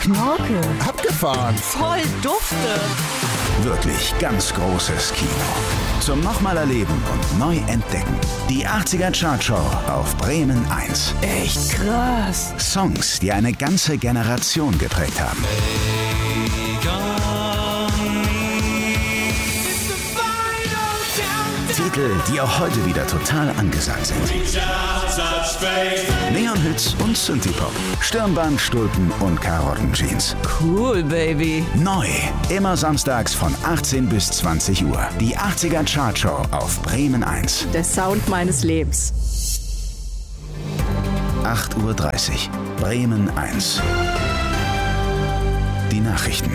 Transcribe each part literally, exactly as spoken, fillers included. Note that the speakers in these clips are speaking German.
Knorke. Abgefahren. Voll dufte. Wirklich ganz großes Kino. Zum nochmal erleben und neu entdecken. Die achtziger Chartshow auf Bremen eins. Echt krass. Songs, die eine ganze Generation geprägt haben. Titel, die auch heute wieder total angesagt sind. Neon-Hits und Synthie-Pop. Stirnband, Stulpen und Karottenjeans. Cool, Baby. Neu. Immer samstags von achtzehn bis zwanzig Uhr. Die achtziger Chartshow auf Bremen eins. Der Sound meines Lebens. acht Uhr dreißig. Bremen eins. Die Nachrichten.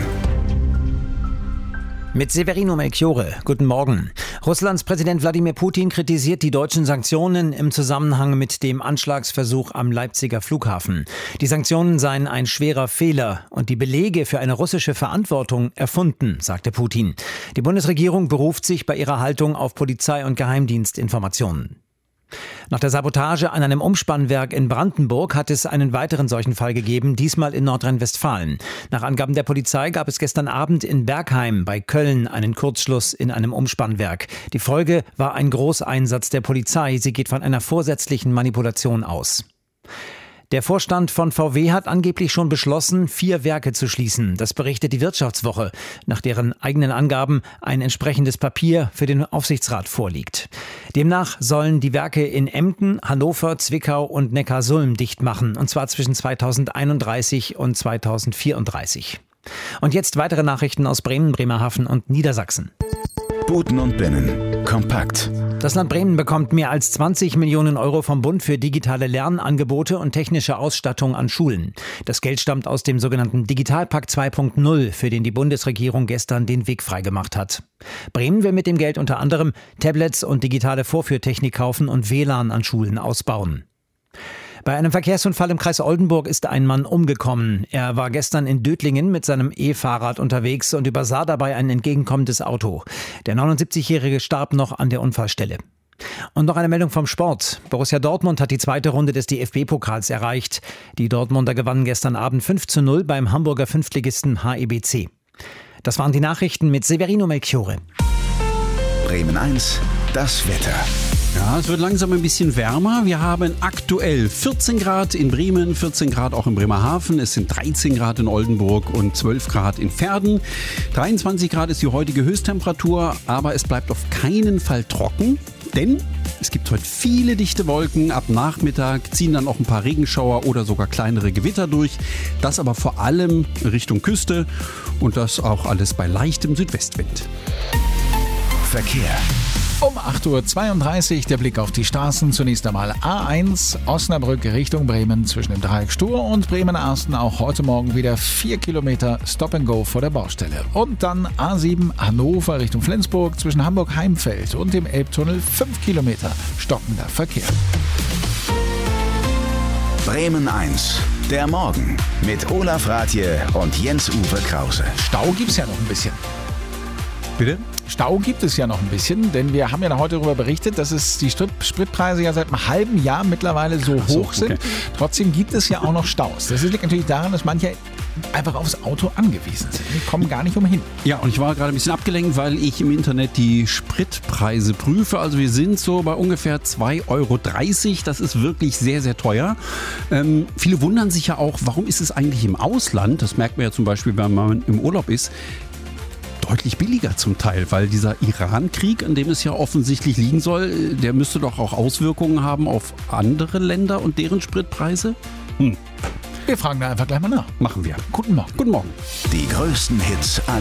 Mit Severino Melchiorre. Guten Morgen. Russlands Präsident Wladimir Putin kritisiert die deutschen Sanktionen im Zusammenhang mit dem Anschlagsversuch am Leipziger Flughafen. Die Sanktionen seien ein schwerer Fehler und die Belege für eine russische Verantwortung erfunden, sagte Putin. Die Bundesregierung beruft sich bei ihrer Haltung auf Polizei- und Geheimdienstinformationen. Nach der Sabotage an einem Umspannwerk in Brandenburg hat es einen weiteren solchen Fall gegeben, diesmal in Nordrhein-Westfalen. Nach Angaben der Polizei gab es gestern Abend in Bergheim bei Köln einen Kurzschluss in einem Umspannwerk. Die Folge war ein Großeinsatz der Polizei. Sie geht von einer vorsätzlichen Manipulation aus. Der Vorstand von V W hat angeblich schon beschlossen, vier Werke zu schließen. Das berichtet die Wirtschaftswoche, nach deren eigenen Angaben ein entsprechendes Papier für den Aufsichtsrat vorliegt. Demnach sollen die Werke in Emden, Hannover, Zwickau und Neckarsulm dicht machen, und zwar zwischen zweitausendeinunddreißig und zweitausendvierunddreißig. Und jetzt weitere Nachrichten aus Bremen, Bremerhaven und Niedersachsen. Buten und Binnen. Kompakt. Das Land Bremen bekommt mehr als zwanzig Millionen Euro vom Bund für digitale Lernangebote und technische Ausstattung an Schulen. Das Geld stammt aus dem sogenannten Digitalpakt zwei Punkt null, für den die Bundesregierung gestern den Weg freigemacht hat. Bremen will mit dem Geld unter anderem Tablets und digitale Vorführtechnik kaufen und W L A N an Schulen ausbauen. Bei einem Verkehrsunfall im Kreis Oldenburg ist ein Mann umgekommen. Er war gestern in Dötlingen mit seinem E-Fahrrad unterwegs und übersah dabei ein entgegenkommendes Auto. Der neunundsiebzigjährige starb noch an der Unfallstelle. Und noch eine Meldung vom Sport. Borussia Dortmund hat die zweite Runde des D F B-Pokals erreicht. Die Dortmunder gewannen gestern Abend fünf zu null beim Hamburger Fünftligisten H E B C. Das waren die Nachrichten mit Severino Melchiorre. Bremen eins. Das Wetter. Ja, es wird langsam ein bisschen wärmer. Wir haben aktuell vierzehn Grad in Bremen, vierzehn Grad auch in Bremerhaven. Es sind dreizehn Grad in Oldenburg und zwölf Grad in Verden. dreiundzwanzig Grad ist die heutige Höchsttemperatur, aber es bleibt auf keinen Fall trocken, denn es gibt heute viele dichte Wolken. Ab Nachmittag ziehen dann auch ein paar Regenschauer oder sogar kleinere Gewitter durch. Das aber vor allem Richtung Küste und das auch alles bei leichtem Südwestwind. Verkehr. Um acht Uhr zweiunddreißig der Blick auf die Straßen. Zunächst einmal A eins Osnabrück Richtung Bremen zwischen dem Dreieck Stur und Bremen-Arsten. Auch heute Morgen wieder vier Kilometer Stop and Go vor der Baustelle. Und dann A sieben Hannover Richtung Flensburg zwischen Hamburg-Heimfeld und dem Elbtunnel fünf Kilometer stockender Verkehr. Bremen eins. Der Morgen mit Olaf Rathje und Jens-Uwe Krause. Stau gibt's ja noch ein bisschen. Bitte? Stau gibt es ja noch ein bisschen, denn wir haben ja heute darüber berichtet, dass es die Spritpreise ja seit einem halben Jahr mittlerweile so so, hoch sind. okay. Trotzdem gibt es ja auch noch Staus. Das liegt natürlich daran, dass manche einfach aufs Auto angewiesen sind. Die kommen gar nicht umhin. Ja, und ich war gerade ein bisschen abgelenkt, weil ich im Internet die Spritpreise prüfe. Also wir sind so bei ungefähr zwei Euro dreißig. Das ist wirklich sehr, sehr teuer. Ähm, viele wundern sich ja auch, warum ist es eigentlich im Ausland, das merkt man ja zum Beispiel, wenn man im Urlaub ist, deutlich billiger zum Teil, weil dieser Iran-Krieg, an dem es ja offensichtlich liegen soll, der müsste doch auch Auswirkungen haben auf andere Länder und deren Spritpreise? Hm. Wir fragen da einfach gleich mal nach. Machen wir. Guten Morgen. Guten Morgen. Die größten Hits